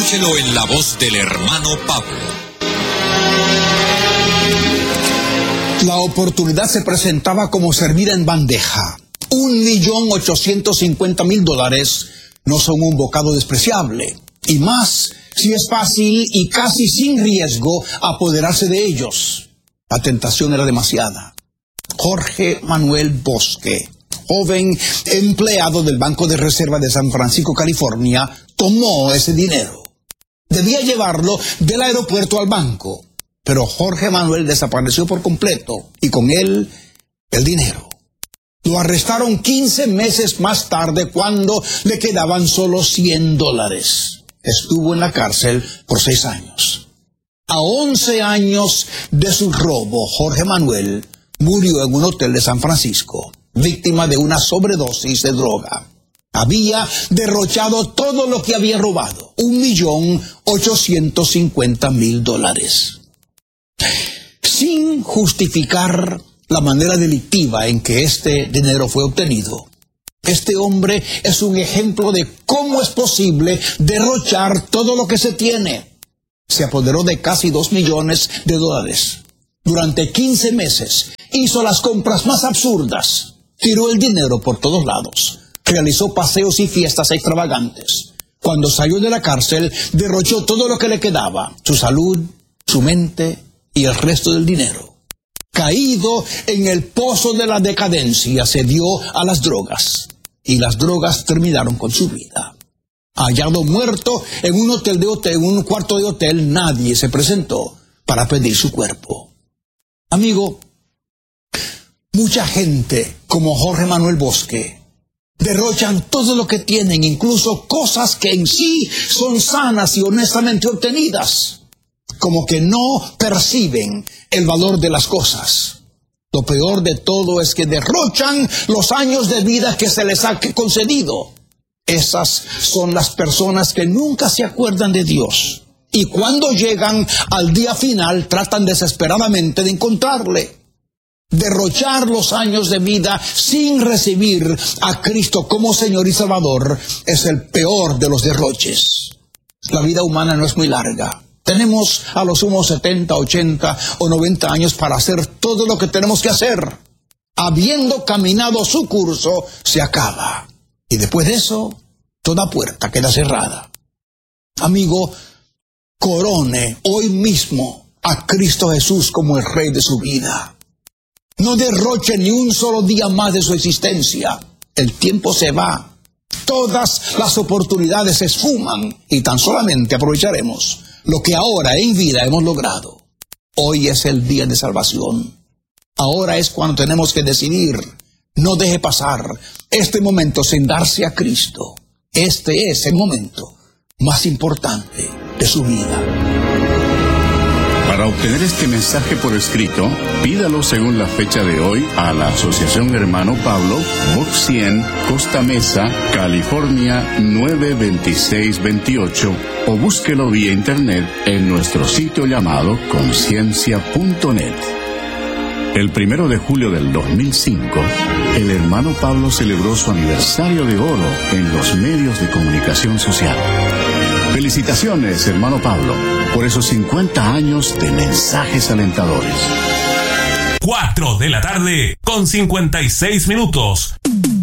Escúchelo en la voz del hermano Pablo. La oportunidad se presentaba como servida en bandeja. $1.850.000 no son un bocado despreciable. Y más si es fácil y casi sin riesgo apoderarse de ellos. La tentación era demasiada. Jorge Manuel Bosque, joven empleado del Banco de Reserva de San Francisco, California, tomó ese dinero. Debía llevarlo del aeropuerto al banco, pero Jorge Manuel desapareció por completo y con él el dinero. Lo arrestaron 15 meses más tarde cuando le quedaban solo $100. Estuvo en la cárcel por 6 años. A 11 años de su robo, Jorge Manuel murió en un hotel de San Francisco, víctima de una sobredosis de droga. Había derrochado todo lo que había robado, $1.850.000. Sin justificar la manera delictiva en que este dinero fue obtenido, este hombre es un ejemplo de cómo es posible derrochar todo lo que se tiene. Se apoderó de casi $2 millones. Durante 15 meses hizo las compras más absurdas, tiró el dinero por todos lados, realizó paseos y fiestas extravagantes. Cuando salió de la cárcel, derrochó todo lo que le quedaba, su salud, su mente y el resto del dinero. Caído en el pozo de la decadencia, se dio a las drogas, y las drogas terminaron con su vida. Hallado muerto en un cuarto de hotel, nadie se presentó para pedir su cuerpo. Amigo, mucha gente como Jorge Manuel Bosque derrochan todo lo que tienen, incluso cosas que en sí son sanas y honestamente obtenidas, como que no perciben el valor de las cosas. Lo peor de todo es que derrochan los años de vida que se les ha concedido. Esas son las personas que nunca se acuerdan de Dios. Y cuando llegan al día final, tratan desesperadamente de encontrarle. Derrochar los años de vida sin recibir a Cristo como Señor y Salvador es el peor de los derroches. La vida humana no es muy larga. Tenemos a lo sumo 70, 80 o 90 años para hacer todo lo que tenemos que hacer. Habiendo caminado su curso, se acaba. Y después de eso, toda puerta queda cerrada. Amigo, corone hoy mismo a Cristo Jesús como el Rey de su vida. No derroche ni un solo día más de su existencia. El tiempo se va. Todas las oportunidades se esfuman y tan solamente aprovecharemos lo que ahora en vida hemos logrado. Hoy es el día de salvación. Ahora es cuando tenemos que decidir. No deje pasar este momento sin darse a Cristo. Este es el momento más importante de su vida. Para obtener este mensaje por escrito, pídalo según la fecha de hoy a la Asociación Hermano Pablo, Box 100, Costa Mesa, California 92628, o búsquelo vía internet en nuestro sitio llamado conciencia.net. El 1 de julio del 2005, el hermano Pablo celebró su aniversario de oro en los medios de comunicación social. Felicitaciones, hermano Pablo, por esos 50 años de mensajes alentadores. 4 de la tarde con 56 minutos.